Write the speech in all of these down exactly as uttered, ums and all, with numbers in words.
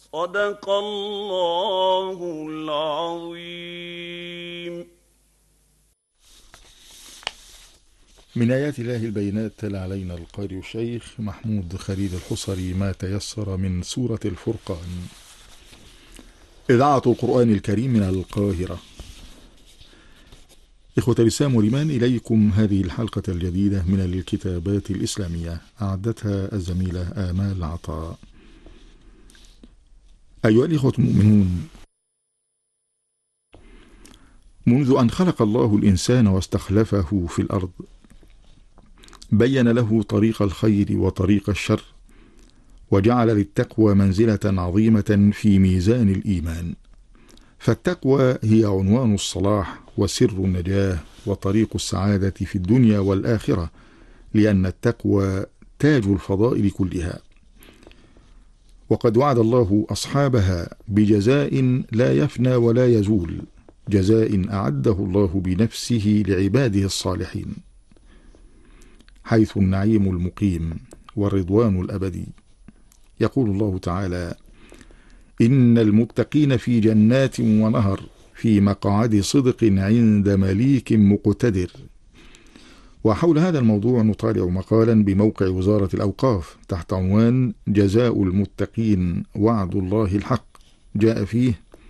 صدق الله العظيم. من آيات الله البينات تلا علينا القارئ الشيخ محمود خليل الحصري ما تيسر من سورة الفرقان. إذاعة القرآن الكريم من القاهرة. إخوة الإسلام والإيمان، إليكم هذه الحلقة الجديدة من الكتابات الإسلامية، أعدتها الزميلة آمال عطاء. أيها الإخوة المؤمنون، منذ أن خلق الله الإنسان واستخلفه في الأرض بين له طريق الخير وطريق الشر، وجعل للتقوى منزلة عظيمة في ميزان الإيمان. فالتقوى هي عنوان الصلاح وسر النجاة وطريق السعادة في الدنيا والآخرة، لأن التقوى تاج الفضائل كلها. وقد وعد الله أصحابها بجزاء لا يفنى ولا يزول، جزاء أعده الله بنفسه لعباده الصالحين، حيث النعيم المقيم والرضوان الأبدي. يقول الله تعالى: إن المتقين في جنات ونهر في مقعد صدق عند مليك مقتدر. وحول هذا الموضوع نطالع مقالا بموقع وزارة الأوقاف تحت عنوان جزاء المتقين وعد الله الحق، جاء فيه: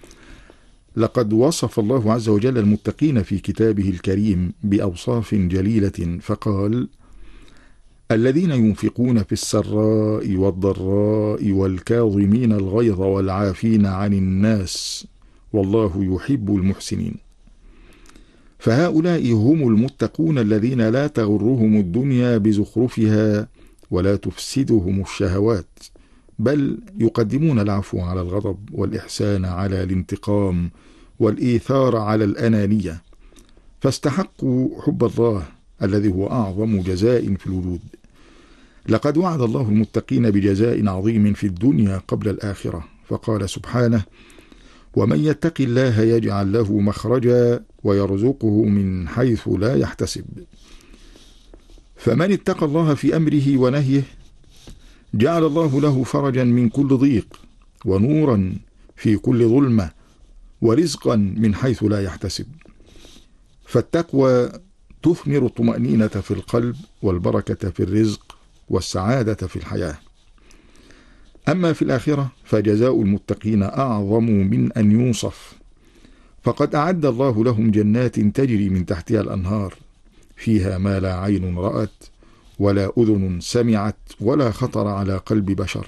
لقد وصف الله عز وجل المتقين في كتابه الكريم بأوصاف جليلة، فقال: الذين ينفقون في السراء والضراء والكاظمين الغيظ والعافين عن الناس والله يحب المحسنين. فهؤلاء هم المتقون الذين لا تغرهم الدنيا بزخرفها ولا تفسدهم الشهوات، بل يقدمون العفو على الغضب والإحسان على الانتقام والإيثار على الأنانية، فاستحقوا حب الله الذي هو أعظم جزاء في الوجود. لقد وعد الله المتقين بجزاء عظيم في الدنيا قبل الآخرة، فقال سبحانه: ومن يتق الله يجعل له مخرجا ويرزقه من حيث لا يحتسب. فمن اتقى الله في أمره ونهيه جعل الله له فرجا من كل ضيق، ونورا في كل ظلمة، ورزقا من حيث لا يحتسب. فالتقوى تثمر الطمأنينة في القلب والبركة في الرزق والسعادة في الحياة. أما في الآخرة فجزاء المتقين أعظم من أن يوصف، فقد أعد الله لهم جنات تجري من تحتها الأنهار، فيها ما لا عين رأت ولا أذن سمعت ولا خطر على قلب بشر.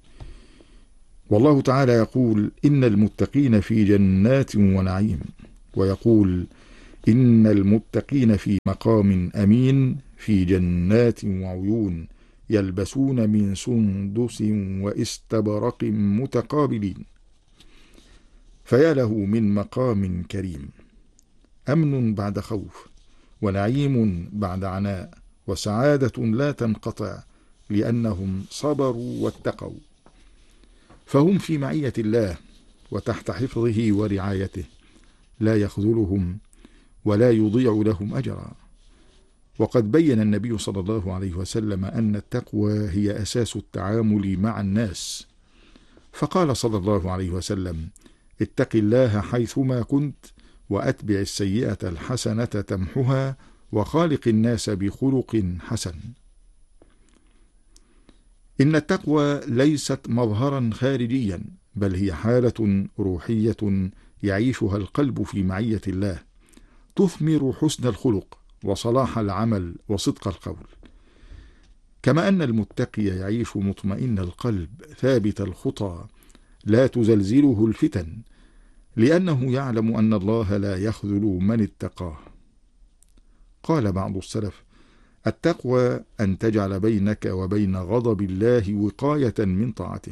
والله تعالى يقول: إن المتقين في جنات ونعيم، ويقول: إن المتقين في مقام أمين في جنات وعيون يلبسون من سندس واستبرق متقابلين. فيا له من مقام كريم، أمن بعد خوف، ونعيم بعد عناء، وسعادة لا تنقطع، لأنهم صبروا واتقوا. فهم في معية الله وتحت حفظه ورعايته، لا يخذلهم ولا يضيع لهم أجرا. وقد بين النبي صلى الله عليه وسلم أن التقوى هي أساس التعامل مع الناس، فقال صلى الله عليه وسلم: اتق الله حيثما كنت، وأتبع السيئة الحسنة تمحها، وخالق الناس بخلق حسن. إن التقوى ليست مظهرا خارجيا، بل هي حالة روحية يعيشها القلب في معية الله، تثمر حسن الخلق وصلاح العمل وصدق القول. كما أن المتقي يعيش مطمئن القلب ثابت الخطى لا تزلزله الفتن، لأنه يعلم أن الله لا يخذل من اتقاه. قال بعض السلف: التقوى أن تجعل بينك وبين غضب الله وقاية من طاعته.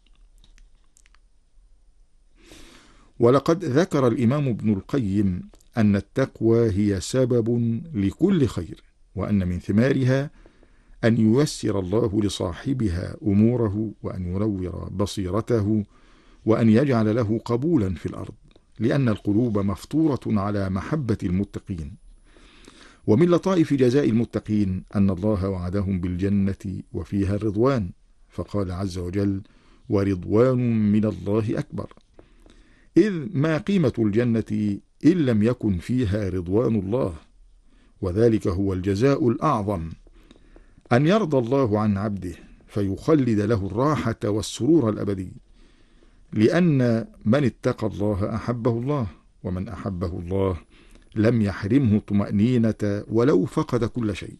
ولقد ذكر الإمام ابن القيم أن التقوى هي سبب لكل خير، وأن من ثمارها أن ييسر الله لصاحبها أموره، وأن ينور بصيرته، وأن يجعل له قبولا في الأرض، لأن القلوب مفطورة على محبة المتقين. ومن لطائف جزاء المتقين أن الله وعدهم بالجنة وفيها الرضوان، فقال عز وجل: ورضوان من الله أكبر، إذ ما قيمة الجنة إن لم يكن فيها رضوان الله، وذلك هو الجزاء الأعظم، أن يرضى الله عن عبده فيخلد له الراحة والسرور الأبدي، لأن من اتقى الله أحبه الله، ومن أحبه الله لم يحرمه طمأنينة ولو فقد كل شيء.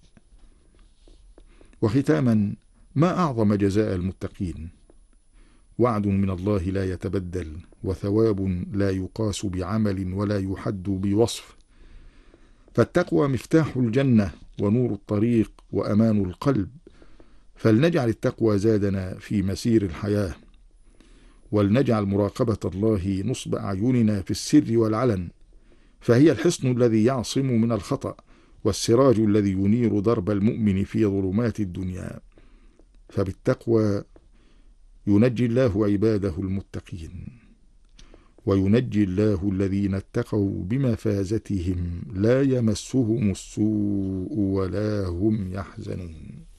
وختاما، ما أعظم جزاء المتقين، وعد من الله لا يتبدل، وثواب لا يقاس بعمل ولا يحد بوصف، فالتقوى مفتاح الجنة ونور الطريق وأمان القلب، فلنجعل التقوى زادنا في مسير الحياة، ولنجعل مراقبة الله نصب أعيننا في السر والعلن، فهي الحصن الذي يعصم من الخطأ، والسراج الذي ينير درب المؤمن في ظلمات الدنيا. فبالتقوى ينجي الله عباده المتقين، وينجي الله الذين اتقوا بمفازتهم لا يمسهم السوء ولا هم يحزنون.